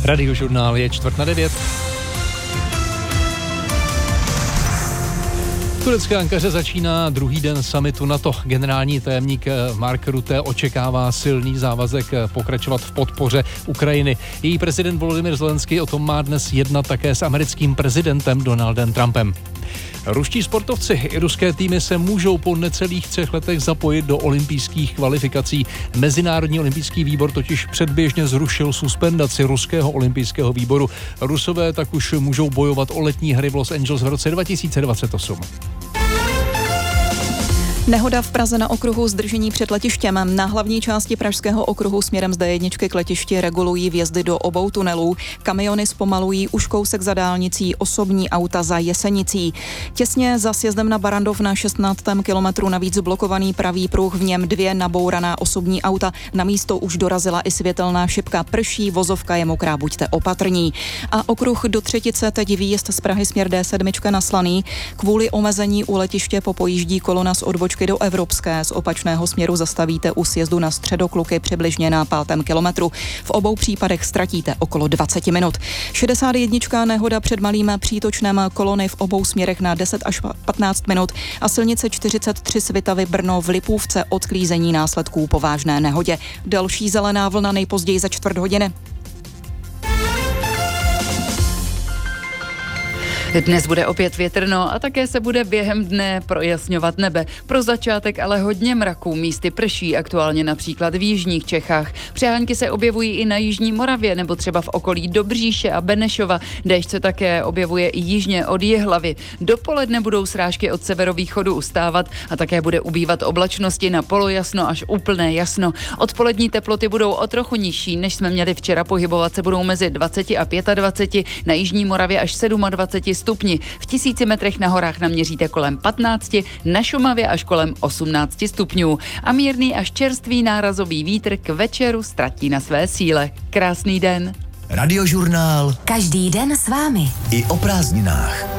Radiožurnál je 8:45. V turecké Ankaře začíná druhý den summitu NATO. Generální tajemník Mark Rutte očekává silný závazek pokračovat v podpoře Ukrajiny. Její prezident Volodymyr Zelenský o tom má dnes jednat také s americkým prezidentem Donaldem Trumpem. Ruští sportovci i ruské týmy se můžou po necelých 3 letech zapojit do olympijských kvalifikací. Mezinárodní olympijský výbor totiž předběžně zrušil suspendaci ruského olympijského výboru. Rusové tak už můžou bojovat o letní hry v Los Angeles v roce 2028. Nehoda v Praze na okruhu zdržení před letištěm. Na hlavní části pražského okruhu směrem z D1 k letišti regulují vjezdy do obou tunelů. Kamiony zpomalují už kousek za dálnicí, osobní auta za Jesenicí. Těsně za sjezdem na Barrandov na 16. kilometru navíc blokovaný pravý pruh, v něm 2 nabouraná osobní auta. Na místo už dorazila i světelná šipka. Prší, vozovka je mokrá, buďte opatrní. A okruh do Třetice, teď výjezd z Prahy směr D7 na Slaný. Kvůli omezení u letiště popojíždí kolona z odbočky do Evropské. Z opačného směru zastavíte u sjezdu na Středokluky přibližně na 5. kilometru. V obou případech ztratíte okolo 20 minut. 61. nehoda před Malým Přítočnem, kolony v obou směrech na 10 až 15 minut a silnice 43 Svitavy Brno v Lipůvce odklízení následků po vážné nehodě. Další zelená vlna nejpozději za 4 hodiny. Dnes bude opět větrno a také se bude během dne projasňovat nebe. Pro začátek ale hodně mraků, místy prší, aktuálně například v jižních Čechách. Přehánky se objevují i na jižní Moravě nebo třeba v okolí Dobříše a Benešova. Déšť se také objevuje i jižně od Jihlavy. Dopoledne budou srážky od severovýchodu ustávat a také bude ubývat oblačnosti na polojasno až úplné jasno. Odpolední teploty budou o trochu nižší, než jsme měli včera, pohybovat se budou mezi 20 a 25, na jižní Moravě až 27 stupni. V 1000 metrech na horách naměříte kolem 15, na Šumavě až kolem 18 stupňů. A mírný až čerstvý nárazový vítr k večeru ztratí na své síle. Krásný den. Radiožurnál. Každý den s vámi. I o prázdninách.